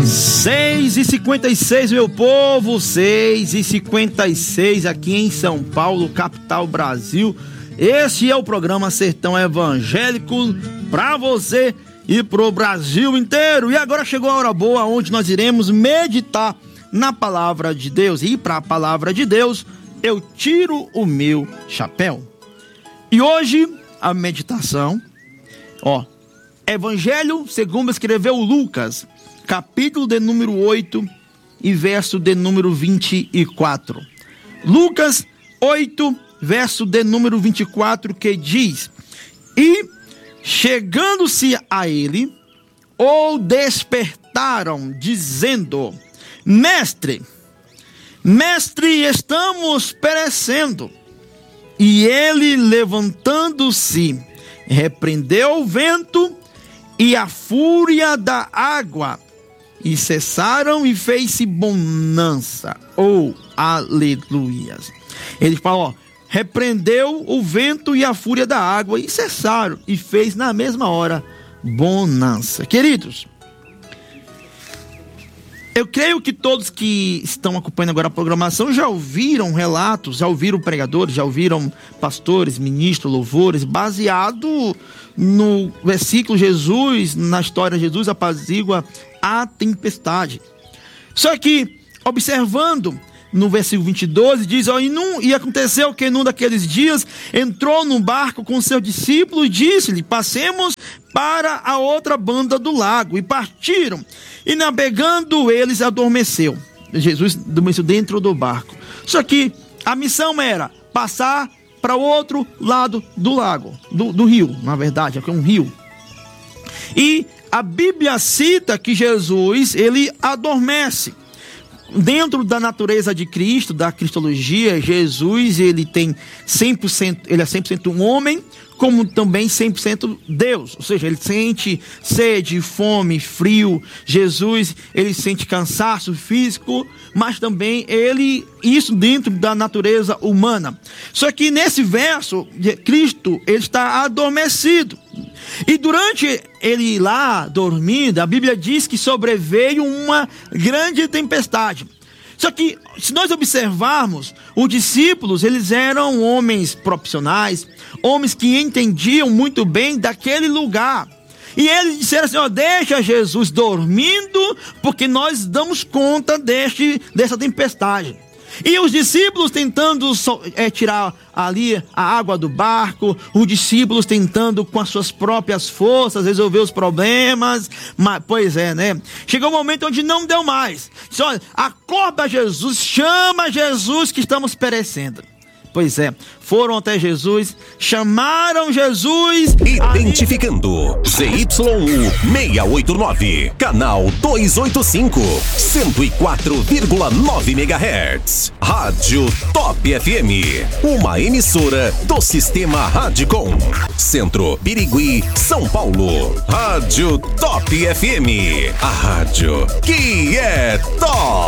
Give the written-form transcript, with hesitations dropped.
6h56, meu povo, 6h56 aqui em São Paulo, capital Brasil. Este é o programa Sertão Evangélico pra você e pro Brasil inteiro. E agora chegou a hora boa onde nós iremos meditar na palavra de Deus. E para a palavra de Deus, eu tiro o meu chapéu. E hoje a meditação, Evangelho segundo escreveu Lucas, capítulo de número 8 e verso de número 24. Lucas 8, verso de número 24, que diz: E chegando-se a ele, o despertaram, dizendo: Mestre, estamos perecendo. E ele, levantando-se, repreendeu o vento e a fúria da água, e cessaram, e fez-se bonança. Aleluias. Ele fala, repreendeu o vento e a fúria da água, e cessaram, e fez na mesma hora bonança. Queridos, eu creio que todos que estão acompanhando agora a programação já ouviram relatos, já ouviram pregadores, já ouviram pastores, ministros, louvores, baseado no versículo Jesus, na história de Jesus apazigua a tempestade. Só que, observando no versículo 22, diz: E aconteceu que num daqueles dias entrou num barco com seu discípulo e disse-lhe: Passemos para a outra banda do lago. E partiram. E navegando eles, adormeceu. Jesus adormeceu dentro do barco. Só que a missão era passar para o outro lado do lago, do rio, na verdade, aqui é um rio. E a Bíblia cita que Jesus, ele adormece. Dentro da natureza de Cristo, da cristologia, Jesus, ele tem 100%, ele é 100% um homem, como também 100% Deus. Ou seja, ele sente sede, fome, frio. Jesus, ele sente cansaço físico, mas também isso dentro da natureza humana. Só que nesse verso, Cristo, ele está adormecido. E durante ele lá dormindo, a Bíblia diz que sobreveio uma grande tempestade. Só que, se nós observarmos, os discípulos, eles eram homens profissionais, homens que entendiam muito bem daquele lugar. E eles disseram assim: deixa Jesus dormindo, porque nós damos conta dessa tempestade. E os discípulos tentando tirar ali a água do barco, os discípulos tentando com as suas próprias forças resolver os problemas, mas, chegou um momento onde não deu mais. Disse: acorda Jesus, chama Jesus que estamos perecendo. Foram até Jesus, chamaram Jesus. Identificando ZYU689, canal 285, 104,9 MHz. Rádio Top FM, uma emissora do Sistema Radicom. Centro, Birigui, São Paulo. Rádio Top FM, a rádio que é top.